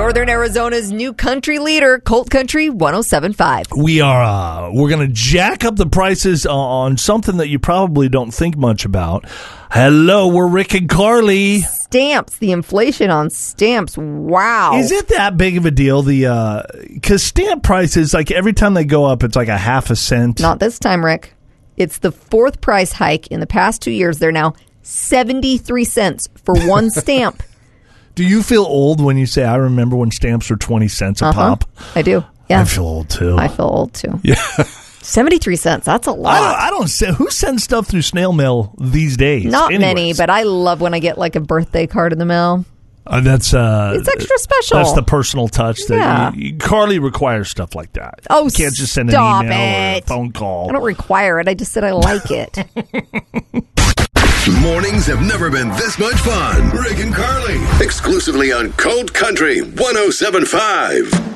Northern Arizona's new country leader, Colt Country 107.5. We're going to jack up the prices on something that you probably don't think much about. Hello, we're Rick and Carly. Stamps, the inflation on stamps. Wow. Is it that big of a deal? Because stamp prices, like every time they go up, it's like a half a cent. Not this time, Rick. It's the fourth price hike in the past 2 years. They're now 73 cents for one stamp. Do you feel old when you say, I remember when stamps were 20 cents a pop? I do. Yeah. I feel old too. I feel old too. Yeah. 73 cents. That's a lot. I don't say, who sends stuff through snail mail these days? Not many, but I love when I get like a birthday card in the mail. It's extra special. That's the personal touch that Carly requires stuff like that. Oh, you can't just send an email or a phone call. I don't require it. I just said I like it. Mornings have never been this much fun. Rick and Carly, exclusively on Colt Country 107.5.